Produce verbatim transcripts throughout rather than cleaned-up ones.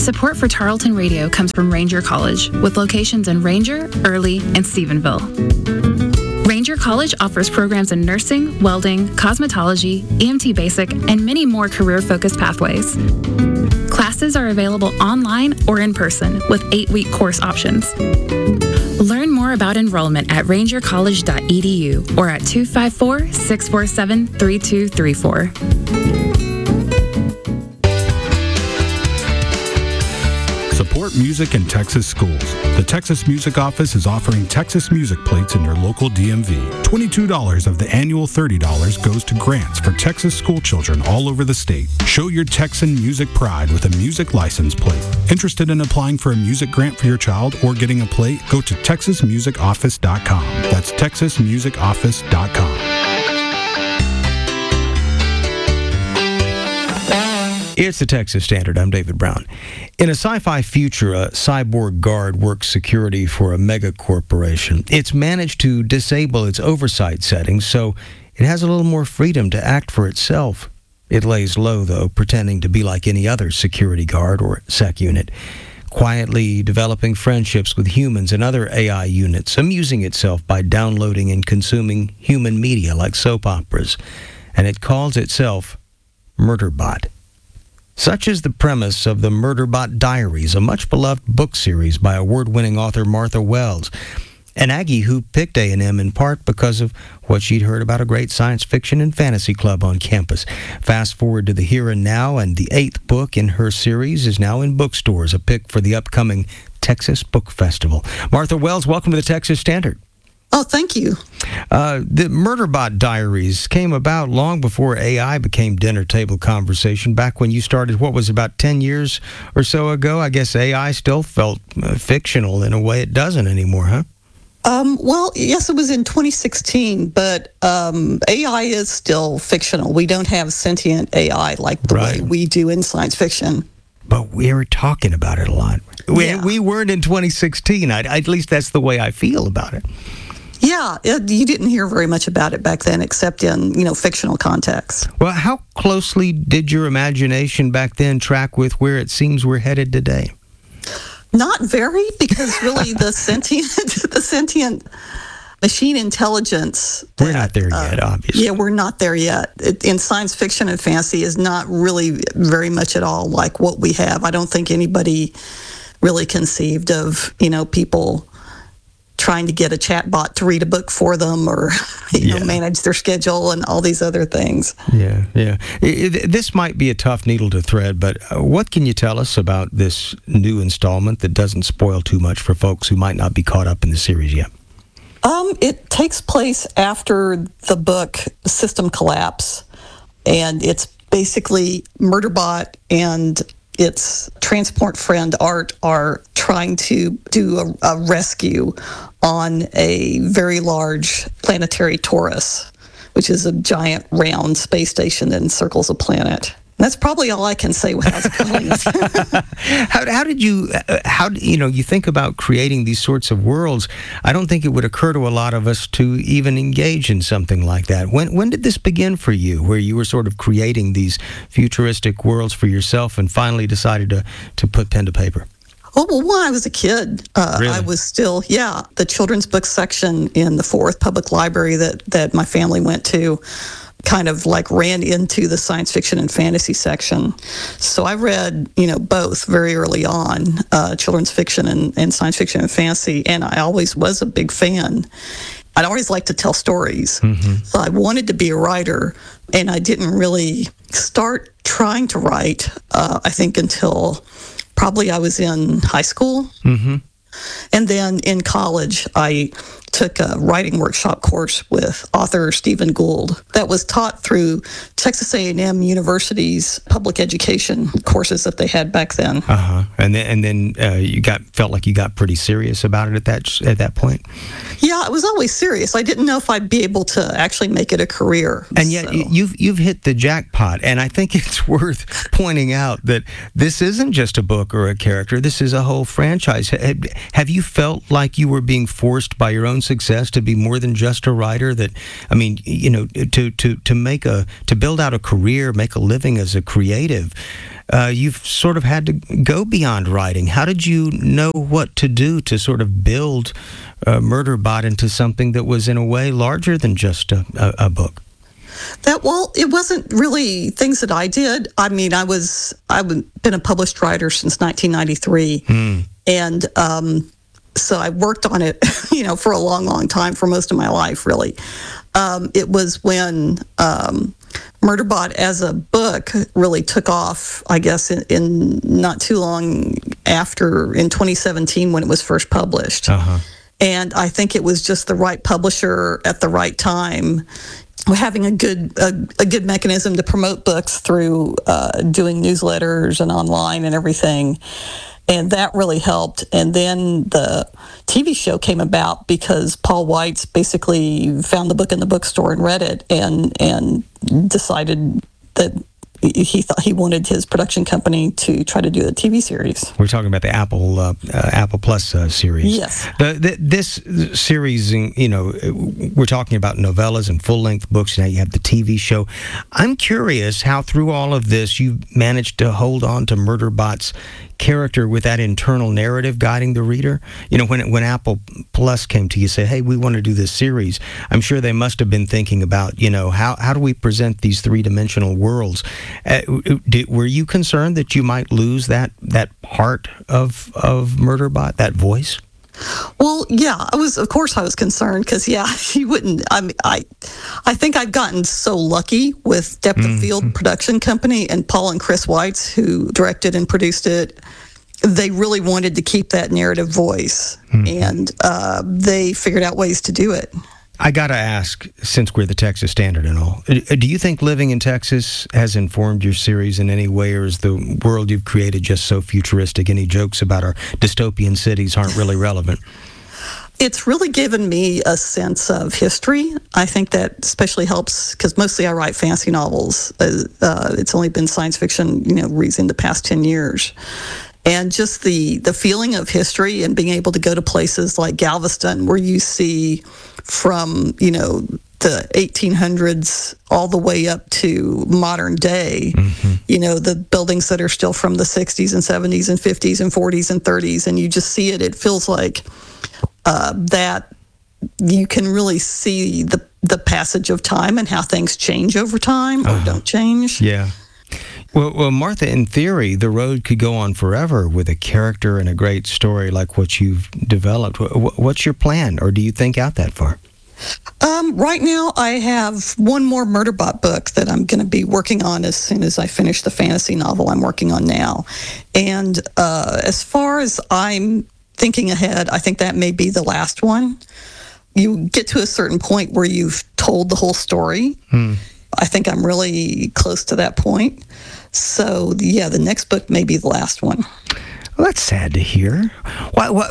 Support for Tarleton Radio comes from Ranger College, with locations in Ranger, Early, and Stephenville. Ranger College offers programs in nursing, welding, cosmetology, E M T Basic, and many more career-focused pathways. Classes are available online or in person with eight-week course options. Learn more about enrollment at ranger college dot e d u or at two five four, six four seven, three two three four. Support music in Texas schools. The Texas Music Office is offering Texas Music Plates in your local D M V. twenty-two dollars of the annual thirty dollars goes to grants for Texas school children all over the state. Show your Texan music pride with a music license plate. Interested in applying for a music grant for your child or getting a plate? Go to texas music office dot com. That's texas music office dot com. It's the Texas Standard. I'm David Brown. In a sci-fi future, a cyborg guard works security for a mega corporation. It's managed to disable its oversight settings, so it has a little more freedom to act for itself. It lays low, though, pretending to be like any other security guard or sec unit, quietly developing friendships with humans and other A I units, amusing itself by downloading and consuming human media like soap operas. And it calls itself Murderbot. Such is the premise of the Murderbot Diaries, a much-beloved book series by award-winning author Martha Wells, an Aggie who picked A and M in part because of what she'd heard about a great science fiction and fantasy club on campus. Fast forward to the here and now, and the eighth book in her series is now in bookstores, a pick for the upcoming Texas Book Festival. Martha Wells, welcome to the Texas Standard. Oh, thank you. Uh, the Murderbot Diaries came about long before A I became dinner table conversation. Back when you started, what was about ten years or so ago? I guess A I still felt uh, fictional in a way it doesn't anymore, huh? Um, well, yes, it was in twenty sixteen, but um, A I is still fictional. We don't have sentient A I like the Right. way we do in science fiction. But we were talking about it a lot. We, Yeah. we weren't in twenty sixteen. I, at least that's the way I feel about it. Yeah, it, you didn't hear very much about it back then, except in, you know, fictional context. Well, how closely did your imagination back then track with where it seems we're headed today? Not very, because really the sentient, the sentient machine intelligence. We're not there yet, uh, obviously. Yeah, we're not there yet. It, in science fiction and fantasy is not really very much at all like what we have. I don't think anybody really conceived of, you know, people trying to get a chatbot to read a book for them or, you Yeah. know, manage their schedule and all these other things. Yeah, yeah. I- I- this might be a tough needle to thread, but uh, what can you tell us about this new installment that doesn't spoil too much for folks who might not be caught up in the series yet? Um, it takes place after the book System Collapse, and it's basically Murderbot and its transport friend Art are trying to do a, a rescue on a very large planetary torus, which is a giant round space station that encircles a planet. That's probably all I can say without spoiling it. How, how did you, uh, how you know, you think about creating these sorts of worlds. I don't think it would occur to a lot of us to even engage in something like that. When when did this begin for you, where you were sort of creating these futuristic worlds for yourself and finally decided to, to put pen to paper? Oh, well, when I was a kid, uh, Really? I was still, yeah, the children's book section in the Fort Worth Public Library that, that my family went to kind of like ran into the science fiction and fantasy section. So I read, you know, both very early on, uh, children's fiction and, and science fiction and fantasy, and I always was a big fan. I'd always liked to tell stories. Mm-hmm. So I wanted to be a writer, and I didn't really start trying to write, uh, I think, until probably I was in high school. Mm-hmm. And then in college, I took a writing workshop course with author Stephen Gould that was taught through Texas A and M University's public education courses that they had back then. Uh huh. And then and then uh, you got felt like you got pretty serious about it at that at that point. Yeah, I was always serious. I didn't know if I'd be able to actually make it a career. And yet so. you've you've hit the jackpot. And I think it's worth pointing out that this isn't just a book or a character. This is a whole franchise. Have you felt like you were being forced by your own success to be more than just a writer? That, I mean, you know, to to to make a to build out a career, make a living as a creative, uh, you've sort of had to go beyond writing. How did you know what to do to sort of build uh, Murderbot into something that was in a way larger than just a, a, a book? That, well, it wasn't really things that I did. I mean, I was, I've been a published writer since nineteen ninety-three. Mm. And um, so I worked on it, you know, for a long, long time, for most of my life, really. Um, it was when um, Murderbot as a book really took off, I guess, in, in not too long after, in twenty seventeen, when it was first published. Uh-huh. And I think it was just the right publisher at the right time, having a good a, a good mechanism to promote books through uh, doing newsletters and online and everything. And that really helped. And then the T V show came about because Paul Weitz basically found the book in the bookstore and read it and and decided that he thought he wanted his production company to try to do a T V series. We're talking about the Apple uh, uh, Apple Plus uh, series. Yes. The, the, this series, you know, we're talking about novellas and full-length books. Now you have the T V show. I'm curious how through all of this you managed to hold on to Murderbot's character with that internal narrative guiding the reader. You know, when when Apple Plus came to you, say, hey, we want to do this series, I'm sure they must have been thinking about, you know, how, how do we present these three-dimensional worlds? Uh, did, were you concerned that you might lose that that part of of Murderbot, that voice? Well, yeah, I was. Of course, I was concerned because, yeah, you wouldn't. I mean, I, I think I've gotten so lucky with Depth mm-hmm. of Field Production Company and Paul and Chris Weitz, who directed and produced it. They really wanted to keep that narrative voice, mm-hmm. and uh, they figured out ways to do it. I got to ask, since we're the Texas Standard and all, do you think living in Texas has informed your series in any way, or is the world you've created just so futuristic? Any jokes about our dystopian cities aren't really relevant? It's really given me a sense of history. I think that especially helps because mostly I write fantasy novels. Uh, it's only been science fiction, you know, in the past ten years. And just the, the feeling of history and being able to go to places like Galveston where you see from, you know, the eighteen hundreds all the way up to modern day, mm-hmm. you know, the buildings that are still from the sixties and seventies and fifties and forties and thirties, and you just see it. It feels like uh, that you can really see the, the passage of time and how things change over time or uh-huh. don't change. Yeah. Well, well, Martha, in theory, the road could go on forever with a character and a great story like what you've developed. What's your plan, or do you think out that far? Um, right now, I have one more Murderbot book that I'm going to be working on as soon as I finish the fantasy novel I'm working on now. And uh, as far as I'm thinking ahead, I think that may be the last one. You get to a certain point where you've told the whole story. Hmm. I think I'm really close to that point. So, yeah, the next book may be the last one. Well, that's sad to hear. Why? Why,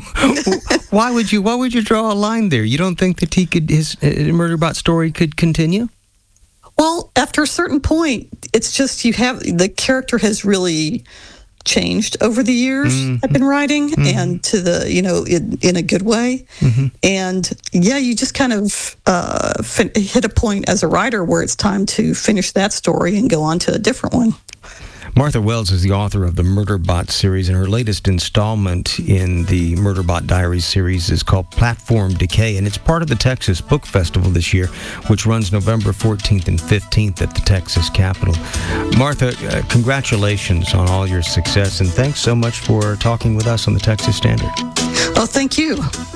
why would you? Why would you draw a line there? You don't think that he could, his uh, Murderbot story could continue? Well, after a certain point, it's just you have the character has really changed over the years mm-hmm. I've been writing, mm-hmm. and to the, you know, in, in a good way. Mm-hmm. And yeah, you just kind of uh, fin- hit a point as a writer where it's time to finish that story and go on to a different one. Martha Wells is the author of the Murderbot series, and her latest installment in the Murderbot Diaries series is called Platform Decay, and it's part of the Texas Book Festival this year, which runs November fourteenth and fifteenth at the Texas Capitol. Martha, uh, congratulations on all your success, and thanks so much for talking with us on the Texas Standard. Oh, thank you.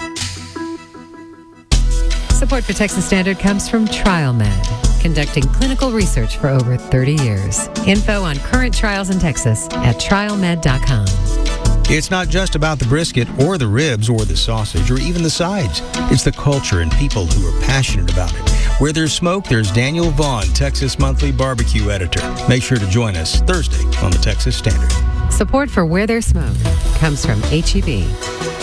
Support for Texas Standard comes from TrialMed, conducting clinical research for over thirty years. Info on current trials in Texas at trial med dot com. It's not just about the brisket or the ribs or the sausage or even the sides. It's the culture and people who are passionate about it. Where there's smoke, there's Daniel Vaughn, Texas Monthly Barbecue Editor. Make sure to join us Thursday on the Texas Standard. Support for Where There's Smoke comes from H E B.